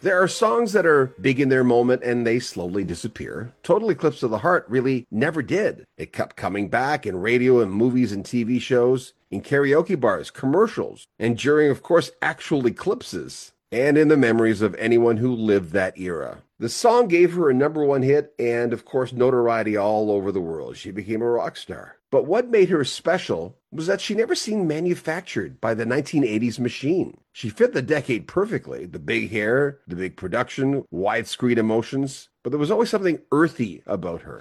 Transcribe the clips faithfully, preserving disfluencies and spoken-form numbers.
There are songs that are big in their moment and they slowly disappear. Total Eclipse of the Heart really never did. It kept coming back in radio and movies and T V shows, in karaoke bars, commercials, and during, of course, actual eclipses, and in the memories of anyone who lived that era. The song gave her a number one hit and, of course, notoriety all over the world. She became a rock star. But what made her special was that she never seemed manufactured by the nineteen eighties machine. She fit the decade perfectly, the big hair, the big production, widescreen emotions, but there was always something earthy about her.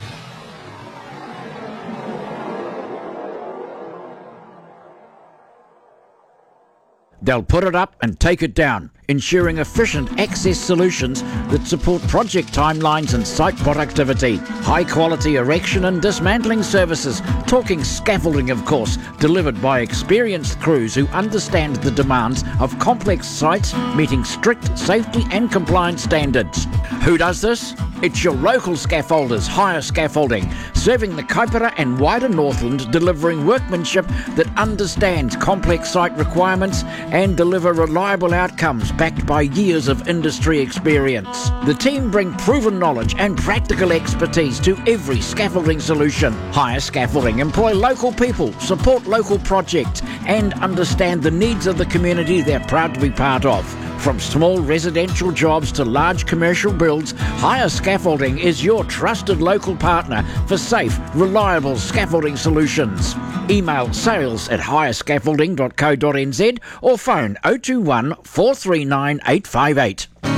They'll put it up and take it down, ensuring efficient access solutions that support project timelines and site productivity. High-quality erection and dismantling services, talking scaffolding of course, delivered by experienced crews who understand the demands of complex sites meeting strict safety and compliance standards. Who does this? It's your local scaffolders, Hire Scaffolding, serving the Kaipara and wider Northland, delivering workmanship that understands complex site requirements and deliver reliable outcomes backed by years of industry experience. The team bring proven knowledge and practical expertise to every scaffolding solution. Hire Scaffolding employ local people, support local projects, and understand the needs of the community they're proud to be part of. From small residential jobs to large commercial builds, Hire Scaffolding is your trusted local partner for safe, reliable scaffolding solutions. Email sales at hire scaffolding dot co dot n z or phone oh two one, four three nine, eight five eight.